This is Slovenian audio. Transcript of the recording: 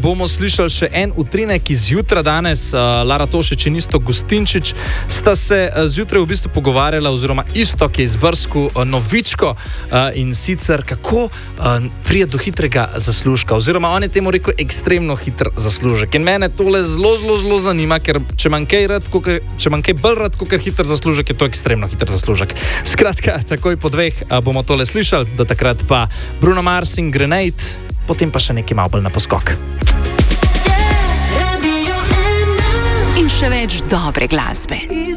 bomo slišali še en utrinek iz jutra danes. Lara Tošič in Iztok Gustinčič sta se zjutraj v bistvu pogovarjala, oziroma Iztok je izbrskal novičko in sicer kako prije do hitrega zaslužka, oziroma on je temu rekel ekstremno hiter zaslužek. In mene tole zelo zanima, ker če imam kaj bolj rad kot hiter zaslužek, je to ekstremno hiter zaslužek. Skratka, takoj po 2 bomo tole slišali, do takrat pa Bruno Mars in Grenade, potem pa še nekaj malo bolj na poskok. In še več dobre glasbe.